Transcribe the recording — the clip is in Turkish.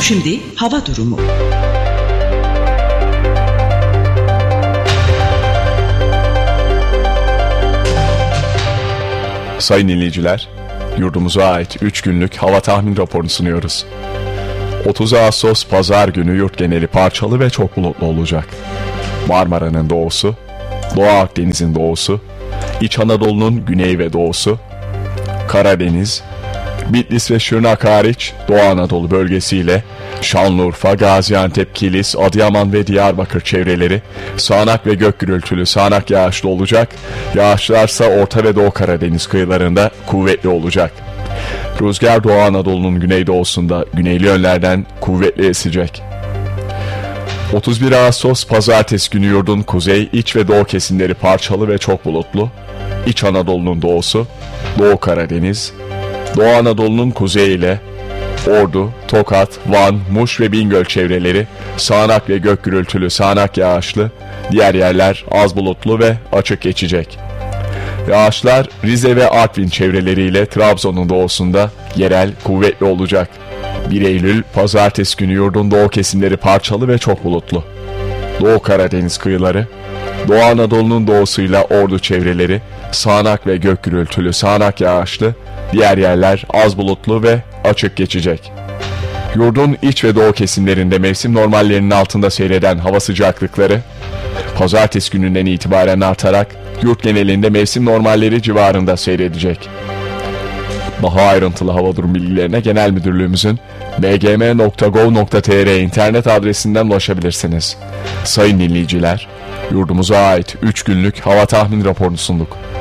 Şimdi hava durumu. Sayın dinleyiciler, yurdumuza ait 3 günlük hava tahmin raporunu sunuyoruz. 30 Ağustos Pazar günü yurt geneli parçalı ve çok bulutlu olacak. Marmara'nın doğusu, Doğu Akdeniz'in doğusu, İç Anadolu'nun güney ve doğusu, Karadeniz, Bitlis ve Şırnak hariç Doğu Anadolu bölgesiyle Şanlıurfa, Gaziantep, Kilis, Adıyaman ve Diyarbakır çevreleri sağanak ve gök gürültülü sağanak yağışlı olacak. Yağışlarsa Orta ve Doğu Karadeniz kıyılarında kuvvetli olacak. Rüzgar Doğu Anadolu'nun güneydoğusunda güneyli yönlerden kuvvetli esecek. 31 Ağustos Pazartesi günü yurdun kuzey, iç ve doğu kesimleri parçalı ve çok bulutlu. İç Anadolu'nun doğusu, Doğu Karadeniz, Doğu Anadolu'nun kuzeyi ile Ordu, Tokat, Van, Muş ve Bingöl çevreleri sağanak ve gök gürültülü sağanak yağışlı, diğer yerler az bulutlu ve açık geçecek. Yağışlar Rize ve Artvin çevreleriyle Trabzon'un doğusunda yerel kuvvetli olacak. 1 Eylül Pazartesi günü yurdun doğu kesimleri parçalı ve çok bulutlu. Doğu Karadeniz kıyıları, Doğu Anadolu'nun doğusuyla Ordu çevreleri sağanak ve gök gürültülü sağanak yağışlı, diğer yerler az bulutlu ve açık geçecek. Yurdun iç ve doğu kesimlerinde mevsim normallerinin altında seyreden hava sıcaklıkları Pazartesi gününden itibaren artarak yurt genelinde mevsim normalleri civarında seyredecek. Daha ayrıntılı hava durum bilgilerine Genel Müdürlüğümüzün bgm.gov.tr internet adresinden ulaşabilirsiniz. Sayın dinleyiciler, yurdumuza ait 3 günlük hava tahmin raporunu sunduk.